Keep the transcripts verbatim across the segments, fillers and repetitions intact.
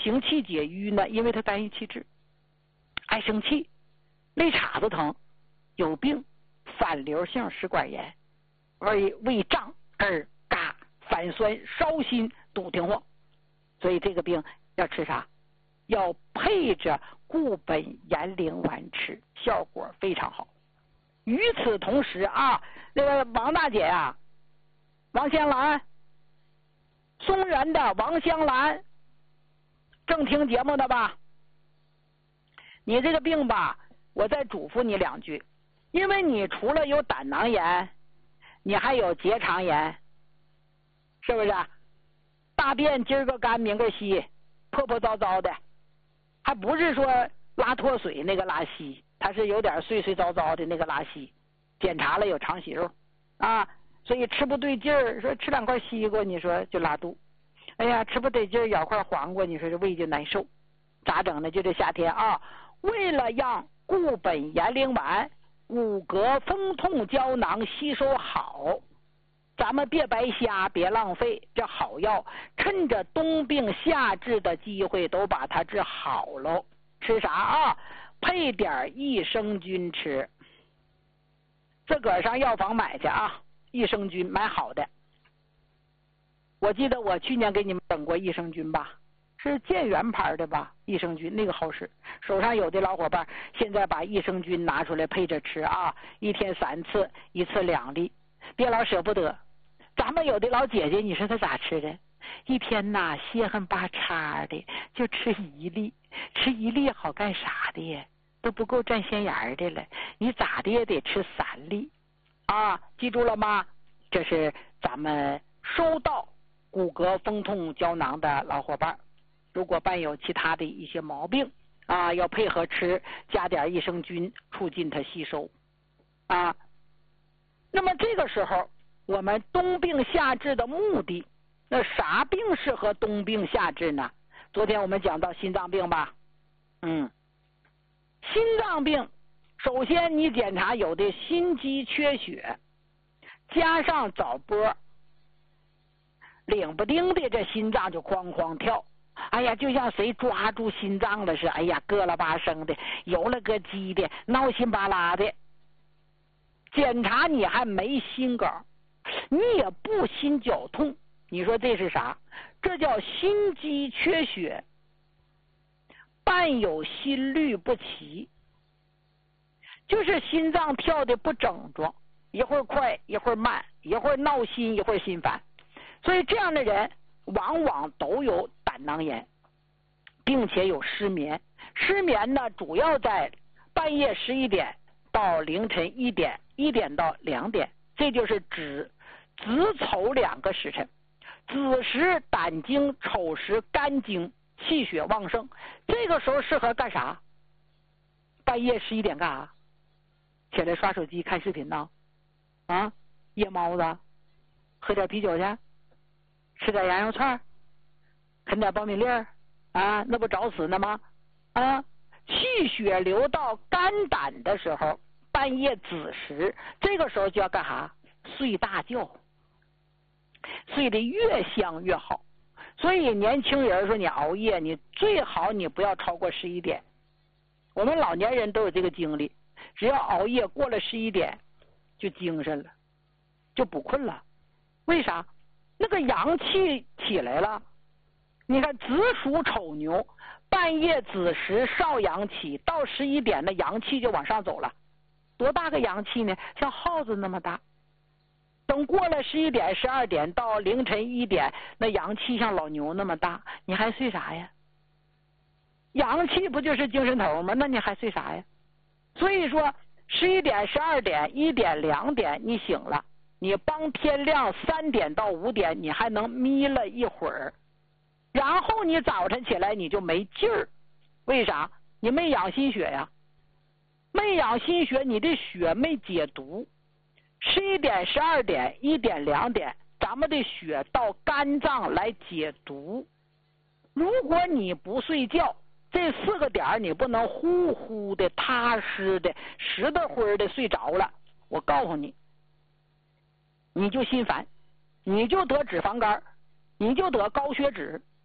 行气解瘀呢？因为他单一气滞，爱生气，肋叉子疼，有病，反流性食管炎，胃胃胀，根嘎反酸，烧心，肚挺慌。所以这个病要吃啥？要配着固本延龄丸吃，效果非常好。与此同时啊，那个王大姐啊，王香兰，松原的王香兰，正听节目的吧？你这个病吧，我再嘱咐你两句，因为你除了有胆囊炎，你还有结肠炎，是不是？大便今儿个干明个稀，破破糟糟的，还不是说拉脱水那个拉稀，它是有点碎碎糟糟的那个拉稀。检查了有肠息肉啊，所以吃不对劲儿，说吃两块西瓜，你说就拉肚。哎呀，吃不得劲儿，咬块黄瓜，你说这胃就难受。咋整呢？就这夏天啊，为了让固本延龄丸、骨骼风痛胶囊吸收好，咱们别白瞎，别浪费这好药，趁着冬病夏治的机会都把它治好喽。吃啥啊？配点益生菌吃，自个儿上药房买去啊，益生菌买好的。我记得我去年给你们整过益生菌吧，是健元牌的吧，益生菌那个好使。手上有的老伙伴现在把益生菌拿出来配着吃啊，一天三次，一次两粒，别老舍不得。咱们有的老姐姐，你说她咋吃的？一天呐稀罕巴叉的就吃一粒，吃一粒好干啥的呀？都不够占先眼的了，你咋的也得吃三粒啊！记住了吗？这是咱们收到骨骼风痛胶囊的老伙伴，如果伴有其他的一些毛病啊，要配合吃，加点益生菌，促进它吸收啊。那么这个时候，我们冬病夏治的目的，那啥病适合冬病夏治呢？昨天我们讲到心脏病吧，嗯。心脏病，首先你检查有的心肌缺血，加上早搏，领不丁的这心脏就哐哐跳，哎呀，就像谁抓住心脏了似的，哎呀，咯啦吧声的，游了个鸡的，闹心巴拉的。检查你还没心梗，你也不心绞痛，你说这是啥？这叫心肌缺血，伴有心律不齐，就是心脏跳的不整装，一会儿快一会儿慢，一会儿闹心一会儿心烦，所以这样的人往往都有胆囊炎，并且有失眠。失眠呢，主要在半夜十一点到凌晨一点，一点到两点，这就是指子丑两个时辰。子时胆经，丑时肝经，气血旺盛，这个时候适合干啥？半夜十一点干啥？起来刷手机看视频呢？啊，夜猫子，喝点啤酒去，吃点羊肉串，啃点苞米粒儿啊，那不找死呢吗？啊，气血流到肝胆的时候，半夜子时，这个时候就要干啥？睡大觉，睡得越香越好。所以年轻人说你熬夜，你最好你不要超过十一点。我们老年人都有这个经历，只要熬夜过了十一点，就精神了，就不困了。为啥？那个阳气起来了。你看子鼠丑牛，半夜子时少阳起，到十一点的阳气就往上走了。多大个阳气呢？像耗子那么大。等过了十一点、十二点到凌晨一点，那阳气像老牛那么大，你还睡啥呀？阳气不就是精神头吗？那你还睡啥呀？所以说，十一点、十二点、一点、两点你醒了，你帮天亮三点到五点，你还能眯了一会儿，然后你早晨起来你就没劲儿，为啥？你没养心血呀，没养心血，你的血没解毒。十一点、十二点、一点、两点，咱们的血到肝脏来解毒。如果你不睡觉，这四个点你不能呼呼的、踏实的、实的灰的睡着了，我告诉你，你就心烦，你就得脂肪肝，你就得高血脂，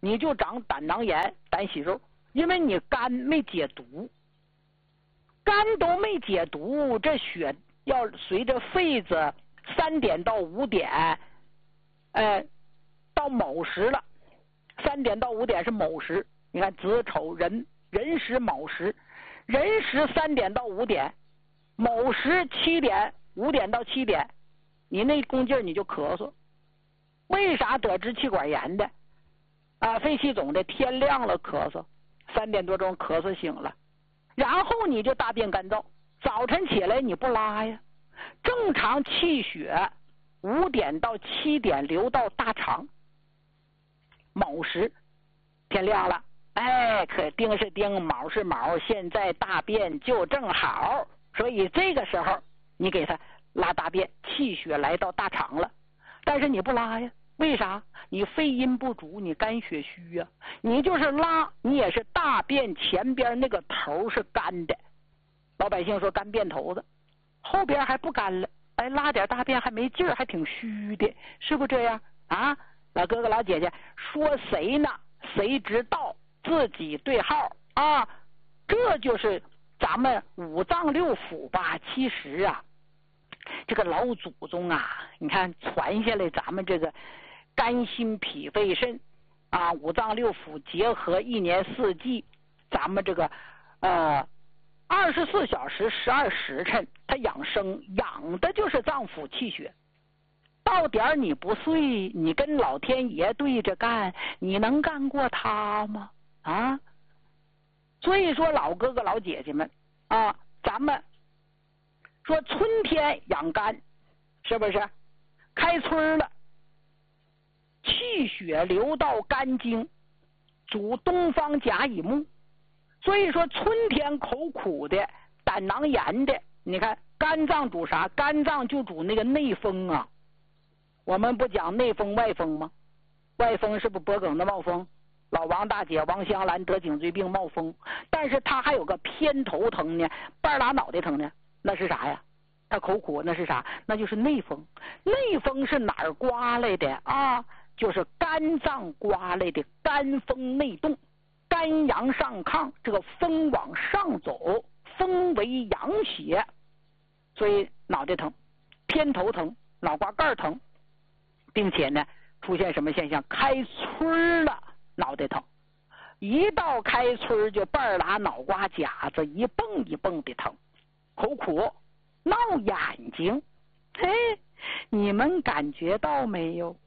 你就长胆囊炎、胆息肉，因为你肝没解毒，肝都没解毒，这血要随着肺子三点到五点，呃，到卯时了，三点到五点是卯时，你看子丑寅壬时卯时，壬时三点到五点，卯时七点，五点到七点，你那功劲儿你就咳嗽。为啥得支气管炎的啊肺气肿的天亮了咳嗽，三点多钟咳嗽醒了，然后你就大便干燥，早晨起来你不拉呀，正常气血五点到七点流到大肠，卯时天亮了，哎，可丁是丁，卯是卯，现在大便就正好，所以这个时候你给他拉大便，气血来到大肠了，但是你不拉呀，为啥？你肺阴不足，你肝血虚呀、啊。你就是拉，你也是大便前边那个头是干的。老百姓说干便头子，后边还不干了，哎，拉点大便还没劲儿，还挺虚的，是不这样啊？老哥哥老姐姐说谁呢？谁知道自己对号啊？这就是咱们五脏六腑吧。其实啊，这个老祖宗啊，你看传下来咱们这个肝心脾肺肾啊，五脏六腑结合，一年四季，咱们这个呃二十四小时十二时辰，它养生养的就是脏腑气血。到点你不睡，你跟老天爷对着干，你能干过他吗？啊！所以说老哥哥老姐姐们啊，咱们说春天养肝，是不是？开春了，气血流到肝经，主东方甲乙木。所以说春天口苦的、胆囊炎的，你看肝脏主啥？肝脏就主那个内风啊。我们不讲内风外风吗？外风是不是脖梗的冒风？老王大姐王香兰得颈椎病冒风，但是她还有个偏头疼呢，半拉脑袋疼呢，那是啥呀？她口苦，那是啥？那就是内风。内风是哪儿刮来的啊？就是肝脏刮来的，肝风内动，肝阳上亢，这个风往上走，风为阳邪，所以脑袋疼、偏头疼、脑瓜盖疼，并且呢，出现什么现象？开春了，脑袋疼，一到开春就半拉脑瓜夹子，一蹦一蹦的疼，口苦，闹眼睛。嘿，你们感觉到没有？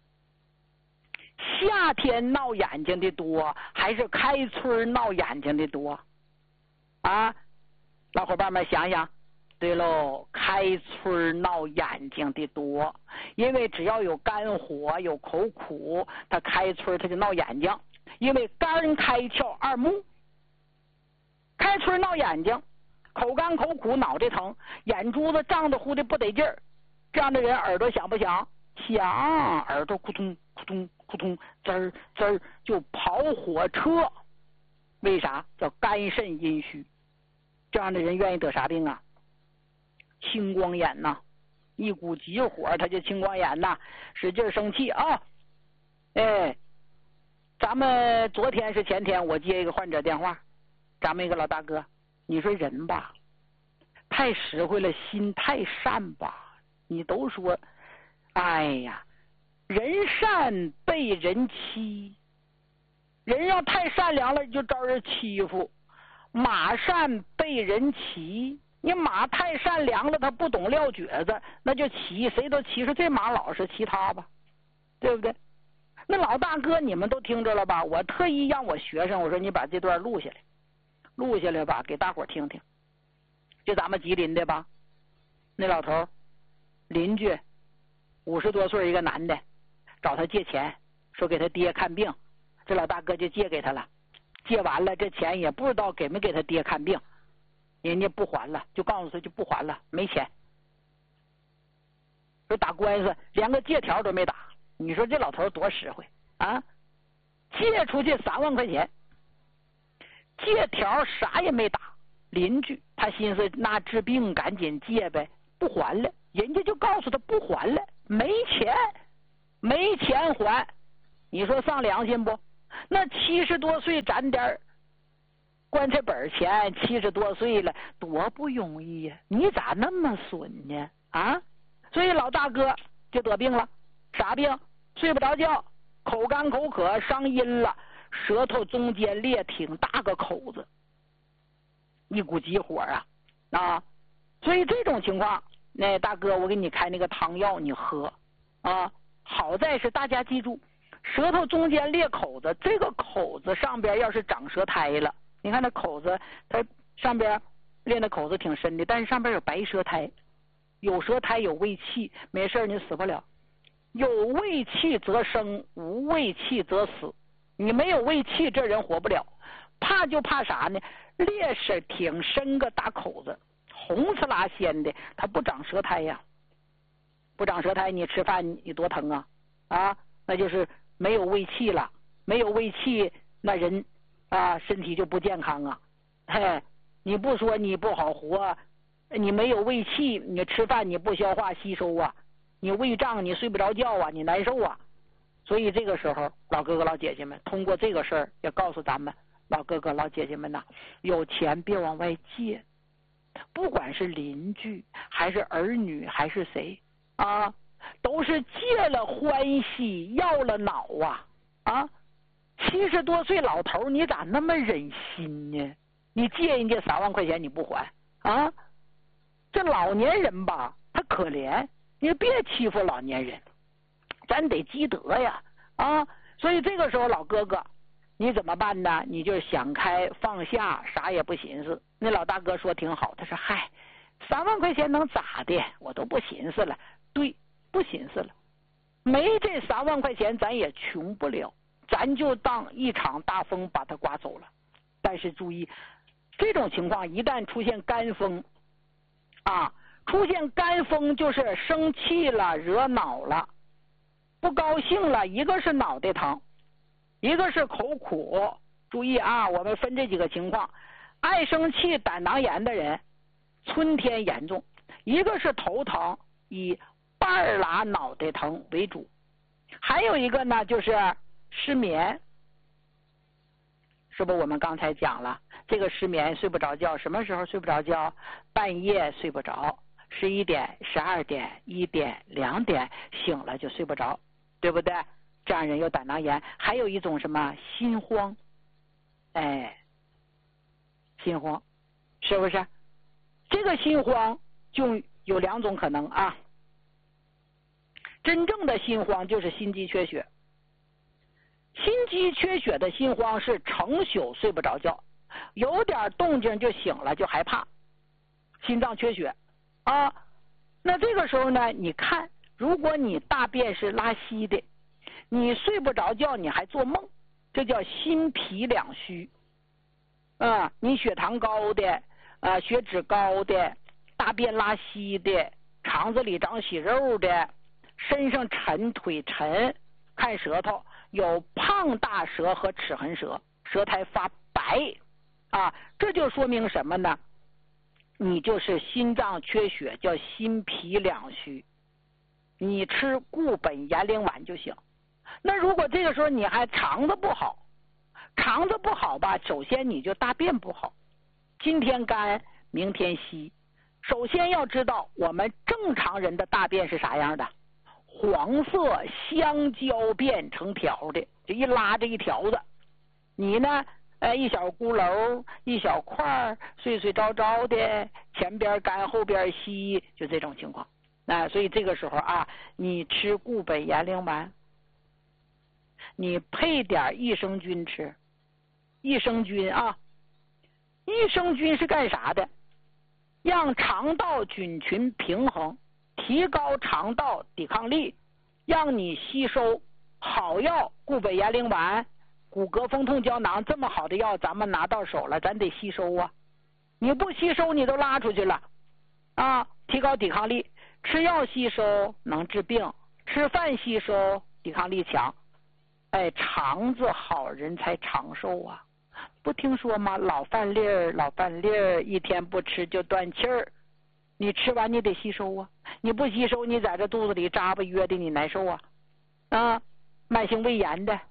夏天闹眼睛的多，还是开春闹眼睛的多？啊，老伙伴们想想。对喽，开春闹眼睛的多，因为只要有肝火、有口苦，它开春它就闹眼睛，因为肝开窍二目，开春闹眼睛，口干口苦，脑袋疼，眼珠子胀得乎的不得劲儿，这样的人耳朵响不响？响，耳朵咕咚咕咚咕咚，滋儿滋儿就跑火车。为啥？叫肝肾阴虚。这样的人愿意得啥病啊？青光眼呐，一股急火他就青光眼呐，使劲生气啊！哎，咱们昨天是前天，我接一个患者电话，咱们一个老大哥，你说人吧，太实惠了，心太善吧，你都说，哎呀，人善被人欺，人要太善良了就招人欺负，马善被人骑。你马太善良了，他不懂撂蹶子，那就骑，谁都骑说这马老实，骑他吧，对不对？那老大哥你们都听着了吧？我特意让我学生，我说你把这段录下来，录下来吧，给大伙听听。就咱们吉林的吧，那老头邻居五十多岁一个男的，找他借钱，说给他爹看病，这老大哥就借给他了，借完了这钱也不知道给没给他爹看病。人家不还了，就告诉他就不还了，没钱。说打官司连个借条都没打，你说这老头多实惠啊！借出去三万块钱，借条啥也没打。邻居他心思那治病赶紧借呗，不还了，人家就告诉他不还了，没钱，没钱还。你说丧良心不？ 那七十多岁攒点棺材本钱，七十多岁了多不容易呀！你咋那么损呢？啊！所以老大哥就得病了，啥病？睡不着觉，口干口渴，伤阴了，舌头中间裂挺大个口子，一股急火啊啊！所以这种情况，那大哥我给你开那个汤药，你喝啊。好在是大家记住，舌头中间裂口子，这个口子上边要是长舌苔了，你看那口子，它上边裂那口子挺深的，但是上边有白舌苔，有舌苔有胃气，没事你死不了。有胃气则生，无胃气则死。你没有胃气，这人活不了。怕就怕啥呢？裂是挺深个大口子，红刺拉鲜的，它不长舌苔呀。不长舌苔，你吃饭你多疼啊啊！那就是没有胃气了，没有胃气，那人啊身体就不健康啊。嘿，你不说你不好活，你没有胃气，你吃饭你不消化吸收啊。你胃胀，你睡不着觉啊，你难受啊。所以这个时候，老哥哥老姐姐们通过这个事儿，要告诉咱们老哥哥老姐姐们呐，有钱别往外借，不管是邻居还是儿女还是谁啊，都是借了欢喜要了恼啊啊！七十多岁老头，你咋那么忍心呢？你借人家三万块钱你不还啊？这老年人吧，他可怜。你别欺负老年人，咱得积德呀啊！所以这个时候老哥哥你怎么办呢？你就想开放下，啥也不寻思。那老大哥说挺好，他说嗨，三万块钱能咋的？我都不寻思了。对，不寻思了。没这三万块钱咱也穷不了，咱就当一场大风把它刮走了。但是注意，这种情况一旦出现干风啊，出现干风就是生气了，惹恼了，不高兴了，一个是脑袋疼，一个是口苦。注意啊，我们分这几个情况。爱生气胆囊炎的人春天严重，一个是头疼，以半拉脑袋疼为主，还有一个呢就是失眠。是不是我们刚才讲了，这个失眠睡不着觉，什么时候睡不着觉？半夜睡不着，十一点、十二点、一点、两点醒了就睡不着，对不对？这样人有胆囊炎。还有一种什么心慌，哎，心慌，是不是？这个心慌就有两种可能啊。真正的心慌就是心肌缺血。心肌缺血的心慌是成宿睡不着觉，有点动静就醒了，就害怕，心脏缺血啊。那这个时候呢，你看，如果你大便是拉稀的，你睡不着觉，你还做梦，这叫心脾两虚啊。你血糖高的啊，血脂高的，大便拉稀的，肠子里长息肉的，身上沉，腿沉，看舌头有胖大舌和齿痕舌，舌苔发白啊，这就说明什么呢？你就是心脏缺血，叫心脾两虚。你吃固本延龄丸就行。那如果这个时候你还肠子不好，肠子不好吧，首先你就大便不好，今天干明天稀。首先要知道我们正常人的大便是啥样的，黄色香蕉便成条的，就一拉着一条子。你呢，呃，一小咕噜，一小块，碎碎糟糟的，前边干后边稀，就这种情况。啊，所以这个时候啊，你吃固本延龄丸，你配点益生菌吃。益生菌啊，益生菌是干啥的？让肠道菌群平衡，提高肠道抵抗力，让你吸收好药。固本延龄丸、骨骼风痛胶囊这么好的药，咱们拿到手了，咱得吸收啊！你不吸收，你都拉出去了啊！提高抵抗力，吃药吸收能治病，吃饭吸收抵抗力强。哎，肠子好人才长寿啊！不听说吗？老饭粒儿，老饭粒儿，一天不吃就断气儿。你吃完你得吸收啊，你不吸收，你在这肚子里扎吧约的，你难受啊！啊，慢性胃炎的，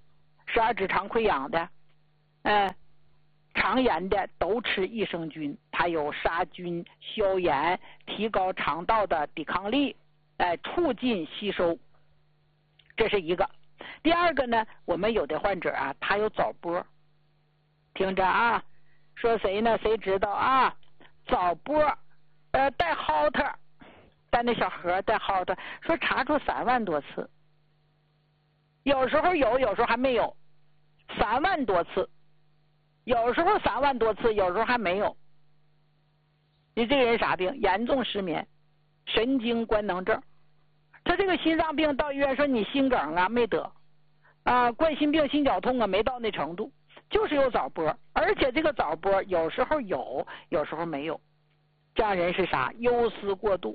十二指肠溃疡的，嗯，肠炎的都吃益生菌，它有杀菌、消炎、提高肠道的抵抗力，哎，促进吸收。这是一个。第二个呢，我们有的患者啊，他有早搏，听着啊，说谁呢？谁知道啊？早搏，呃，带蒿特，带那小盒带蒿特，说查出三万多次，有时候有，有时候还没有，三万多次，有时候三万多次，有时候还没有。你这个人啥病？严重失眠，神经官能症。他这个心脏病到医院说你心梗啊没得，啊冠心病心绞痛啊没到那程度，就是有早搏，而且这个早搏有时候有，有时候没有。这样人是啥？忧思过度，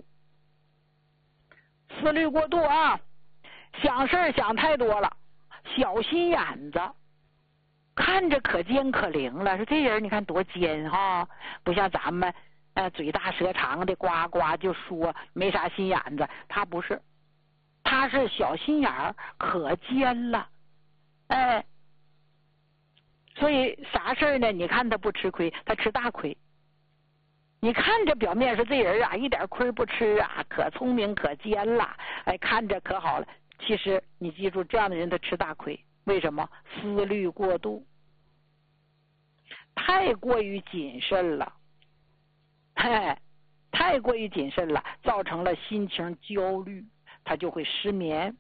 思虑过度啊，想事想太多了，小心眼子，看着可尖可灵了。说这人你看多尖哈，不像咱们呃嘴大舌长的呱呱就说，没啥心眼子。他不是，他是小心眼儿，可尖了，哎，所以啥事儿呢？你看他不吃亏，他吃大亏。你看着表面是这人啊，一点亏不吃啊，可聪明可尖了，哎，看着可好了。其实你记住，这样的人他吃大亏。为什么？思虑过度，太过于谨慎了，嘿，太过于谨慎了，造成了心情焦虑，他就会失眠。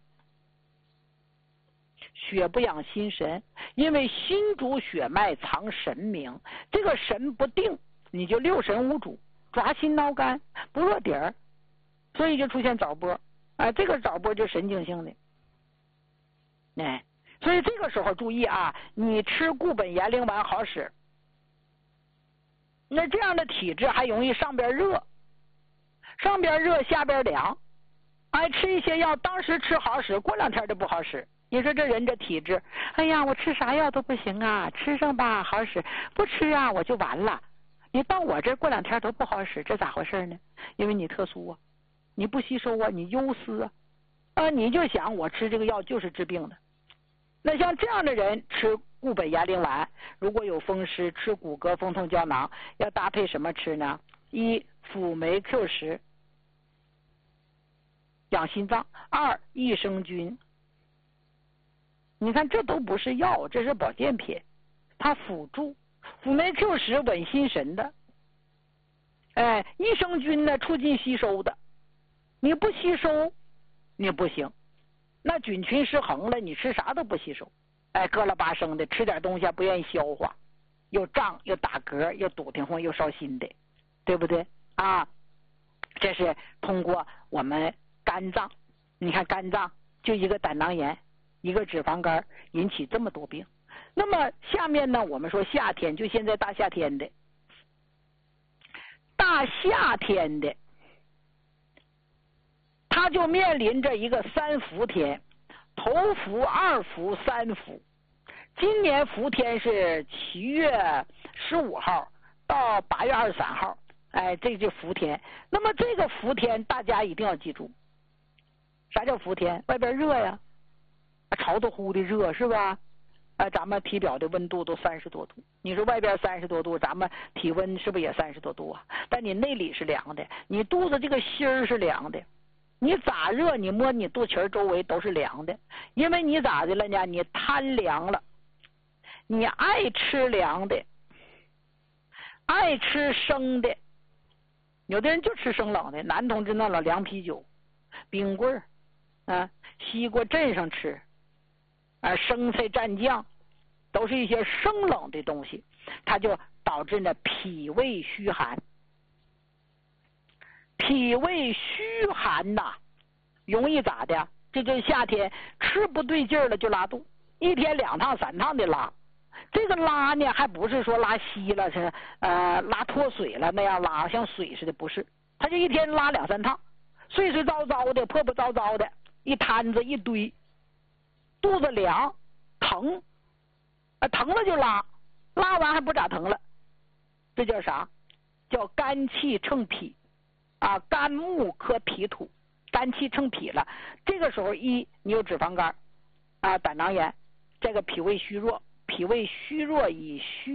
血不养心神，因为心主血脉藏神明，这个神不定，你就六神无主，抓心挠肝，不落底儿，所以就出现早搏啊。这个早搏就神经性的，哎，所以这个时候注意啊，你吃固本延龄丸好使。那这样的体质还容易上边热，上边热下边凉，哎，吃一些药当时吃好使，过两天就不好使。你说这人这体质，哎呀，我吃啥药都不行啊，吃上吧好使，不吃啊我就完了。你到我这过两天都不好使，这咋回事呢？因为你特殊啊，你不吸收啊，你忧思啊，啊，你就想我吃这个药就是治病的。那像这样的人吃固本延龄丸，如果有风湿，吃骨骼风痛胶囊，要搭配什么吃呢？一辅酶 Q 十，养心脏；二益生菌。你看这都不是药，这是保健品，它辅助。辅酶 Q 十稳心神的，哎，益生菌呢促进吸收的，你不吸收你不行，那菌群失衡了，你吃啥都不吸收，哎，疙了巴生的，吃点东西不愿意消化，又胀又打嗝又堵挺慌又烧心的，对不对啊？这是通过我们肝脏，你看肝脏就一个胆囊炎，一个脂肪肝引起这么多病。那么下面呢，我们说夏天，就现在大夏天的，大夏天的，他就面临着一个三伏天，头伏、二伏、三伏。今年伏天是七月十五号到八月二十三号，哎，这就伏天。那么这个伏天大家一定要记住，啥叫伏天？外边热呀，潮乎乎的热是吧？啊，咱们体表的温度都三十多度，你说外边三十多度，咱们体温是不是也三十多度啊？但你内里是凉的，你肚子这个心儿是凉的，你咋热，你摸你肚脐周围都是凉的，因为你咋的了呢？你贪凉了，你爱吃凉的，爱吃生的，有的人就吃生冷的，男同志那老凉啤酒、冰棍儿，啊，西瓜镇上吃。啊，生菜蘸酱都是一些生冷的东西，它就导致呢脾胃虚寒。脾胃虚寒呐，容易咋的？这就是夏天吃不对劲儿了就拉肚，一天两趟三趟的拉。这个拉呢，还不是说拉稀了，是呃拉脱水了那样拉，像水似的，不是，他就一天拉两三趟，碎碎糟糟的，破破糟糟的，一摊子一堆。肚子凉疼，啊疼了就拉，拉完还不咋疼了，这叫啥？叫肝气乘脾啊，肝木克脾土，肝气乘脾了。这个时候一你有脂肪肝啊，胆囊炎， 这个脾胃虚弱，脾胃虚弱以虚